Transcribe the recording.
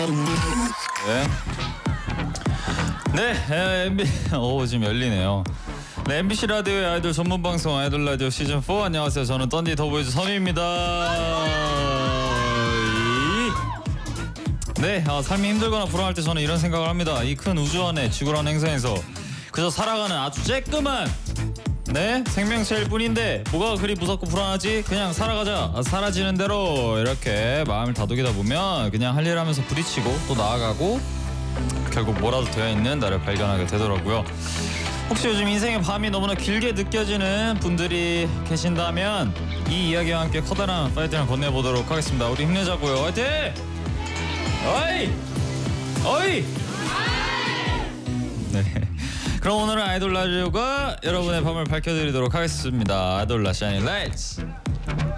지금 열리네요. 네, MBC 라디오의 아이돌 전문 방송 아이돌 라디오 시즌 4. 안녕하세요. 저는 던디 더보이즈 선우입니다. 네, 삶이 힘들거나 불안할 때 저는 이런 생각을 합니다. 이 큰 우주 안에 지구라는 행성에서 그저 살아가는 아주 쬐끄만 생명체일 뿐인데 뭐가 그리 무섭고 불안하지? 그냥 살아가자. 사라지는 대로 이렇게 마음을 다독이다 보면 그냥 할 일 하면서 부딪히고 또 나아가고 결국 뭐라도 되어 있는 나를 발견하게 되더라고요. 혹시 요즘 인생의 밤이 너무나 길게 느껴지는 분들이 계신다면 이 이야기와 함께 커다란 파이팅을 건네보도록 하겠습니다. 우리 힘내자고요. 화이팅! 어이! 어이! 네. 그럼 오늘은 아이돌 라디오가 여러분의 밤을 밝혀드리도록 하겠습니다. 아이돌 라 샤이니 라이츠.